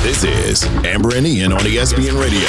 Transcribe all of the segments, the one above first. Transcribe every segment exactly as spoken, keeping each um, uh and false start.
This is Amber and Ian on E S P N Radio.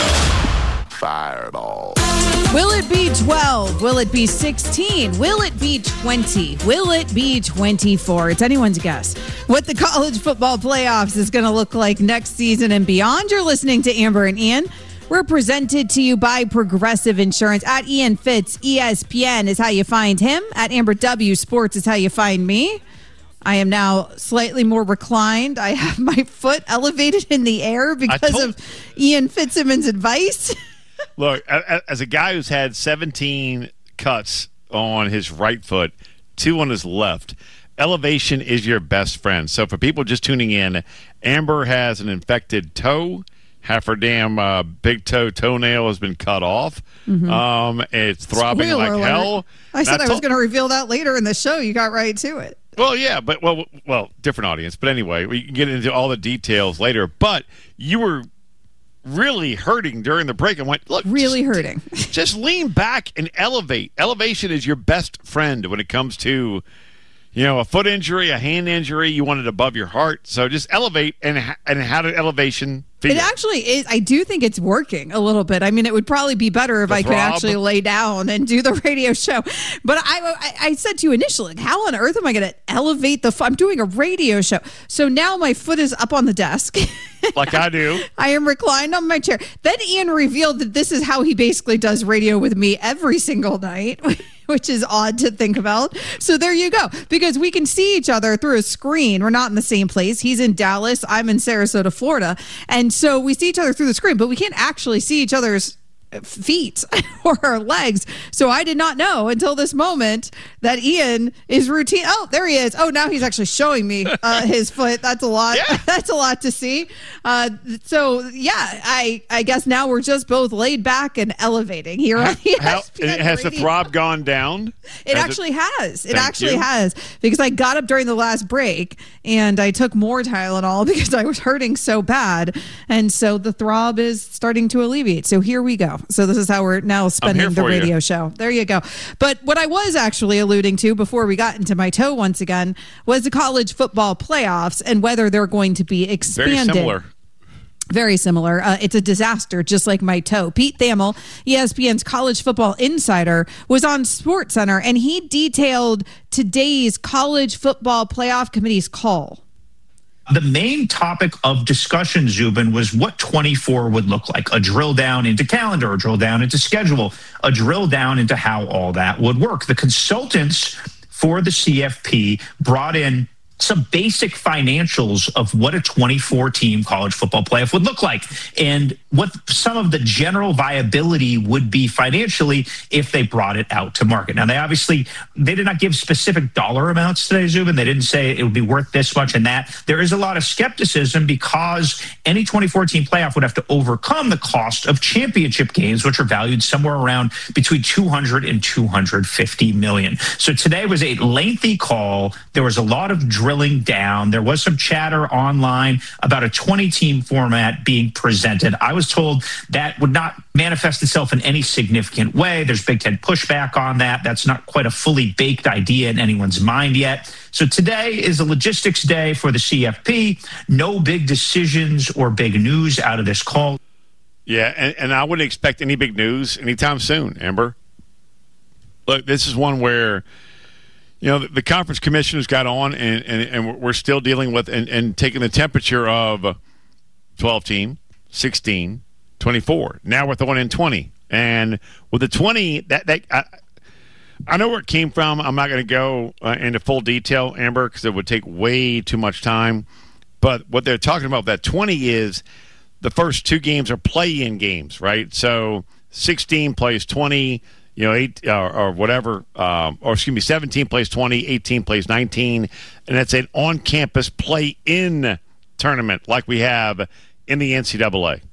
Fireball. Will it be twelve? Will it be sixteen? Will it be twenty? Will it be twenty-four? It's anyone's guess what the college football playoffs is going to look like next season and beyond. You're listening to Amber and Ian. We're presented to you by Progressive Insurance. At Ian Fitz, E S P N is how you find him. At Amber W Sports is how you find me. I am now slightly more reclined. I have my foot elevated in the air because told- of Ian Fitzsimmons' advice. Look, as a guy who's had seventeen cuts on his right foot, two on his left, elevation is your best friend. So for people just tuning in, Amber has an infected toe. Half her damn uh, big toe toenail has been cut off. Mm-hmm. Um, it's throbbing Spoiler like alert. hell. I said I, I was going to reveal that later in the show. You got right to it. Well, yeah, but well, well, different audience. But anyway, we can get into all the details later. But you were really hurting during the break. I went, look, really just, hurting. Just lean back and elevate. Elevation is your best friend when it comes to, you know, a foot injury, a hand injury. You want it above your heart, so just elevate. And and how did elevation feel? It actually is. I do think it's working a little bit. I mean, it would probably be better if the I throb. could actually lay down and do the radio show. But I, I, I said to you initially, how on earth am I going to elevate the foot? I'm doing a radio show, so now my foot is up on the desk. Like I do. I am reclined on my chair. Then Ian revealed that this is how he basically does radio with me every single night, which is odd to think about. So there you go. Because we can see each other through a screen. We're not in the same place. He's in Dallas. I'm in Sarasota, Florida. And so we see each other through the screen, but we can't actually see each other's feet or our legs. So I did not know until this moment that Ian is routine. Oh, there he is. Oh, now he's actually showing me uh, his foot. That's a lot. Yeah. That's a lot to see. Uh, so yeah, I I guess now we're just both laid back and elevating here on E S P N Has the Radio. throb gone down? It has actually it? has. It Thank actually you. has because I got up during the last break and I took more Tylenol because I was hurting so bad. And so the throb is starting to alleviate. So here we go. So this is how we're now spending the radio you. show. There you go. But what I was actually alluding to before we got into my toe once again was the college football playoffs and whether they're going to be expanded. Very similar. Very similar. Uh, it's a disaster, just like my toe. Pete Thamel, E S P N's college football insider, was on SportsCenter, and he detailed today's college football playoff committee's call. The main topic of discussion, Zubin, was what twenty-four would look like. A drill down into calendar, a drill down into schedule, a drill down into how all that would work. The consultants for the C F P brought in some basic financials of what a twenty-four team college football playoff would look like and what some of the general viability would be financially if they brought it out to market. Now, they obviously, they did not give specific dollar amounts today, Zubin. They didn't say it would be worth this much and that. There is a lot of skepticism because any twenty-four team playoff would have to overcome the cost of championship games, which are valued somewhere around between two hundred and two hundred fifty million. So today was a lengthy call. There was a lot of drilling down. There was some chatter online about a twenty team format being presented. I was told that would not manifest itself in any significant way. There's Big Ten pushback on that. That's not quite a fully baked idea in anyone's mind yet. So today is a logistics day for the C F P. No big decisions or big news out of this call. Yeah, and, and I wouldn't expect any big news anytime soon, Amber. Look, this is one where you know, the, the conference commissioners got on, and, and, and we're still dealing with and, and taking the temperature of twelve team, sixteen, twenty-four. Now we're throwing in twenty. And with the twenty, that, that I, I know where it came from. I'm not going to go uh, into full detail, Amber, because it would take way too much time. But what they're talking about, that twenty is the first two games are play-in games, right? So sixteen plays twenty. You know, eight uh, or whatever, um, or excuse me, seventeen plays twenty, eighteen plays nineteen, and it's an on-campus play-in tournament like we have in the N C double A.